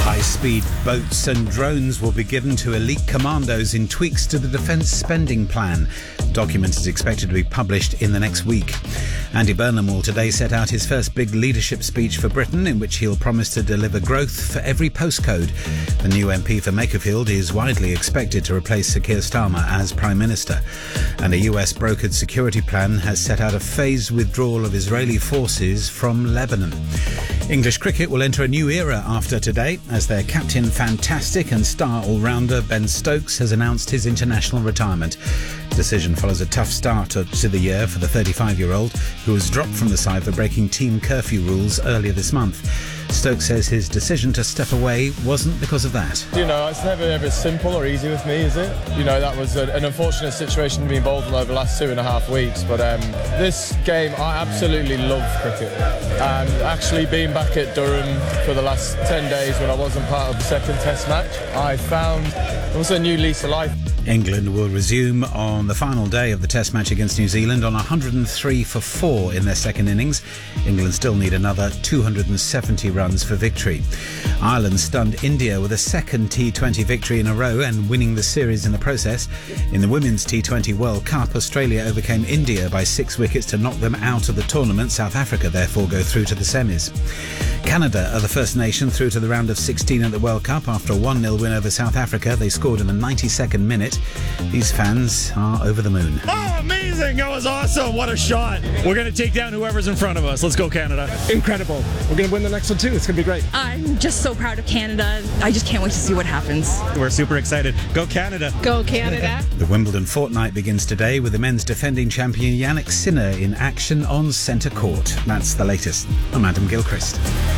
High-speed boats and drones will be given to elite commandos in tweaks to the defence spending plan. The document is expected to be published in the next week. Andy Burnham will today set out his first big leadership speech for Britain, in which he'll promise to deliver growth for every postcode. The new MP for Makerfield is widely expected to replace Sir Keir Starmer as Prime Minister. And a US brokered security plan has set out a phased withdrawal of Israeli forces from Lebanon. English cricket will enter a new era after today, as their captain, fantastic and star all-rounder Ben Stokes has announced his international retirement. The decision follows a tough start to the year for the 35-year-old, who was dropped from the side for breaking team curfew rules earlier this month. Stokes says his decision to step away wasn't because of that. It's never ever simple or easy with me, is it? That was an unfortunate situation to be involved in over the last 2.5 weeks. But this game, I absolutely love cricket. And actually being back at Durham for the last 10 days when I wasn't part of the second test match, I found it was a new lease of life. England will resume on the final day of the Test match against New Zealand on 103 for 4 in their second innings. England still need another 270 runs for victory. Ireland stunned India with a second T20 victory in a row and winning the series in the process. In the Women's T20 World Cup, Australia overcame India by 6 wickets to knock them out of the tournament. South Africa therefore go through to the semis. Canada are the first nation through to the round of 16 at the World Cup after a 1-0 win over South Africa. They scored in the 92nd minute. These fans are over the moon. Oh, amazing! That was awesome! What a shot! We're going to take down whoever's in front of us. Let's go, Canada. Incredible. We're going to win the next one too. It's going to be great. I'm just so proud of Canada. I just can't wait to see what happens. We're super excited. Go, Canada. Go, Canada. The Wimbledon fortnight begins today with the men's defending champion Yannick Sinner in action on centre court. That's the latest. I'm Adam Gilchrist.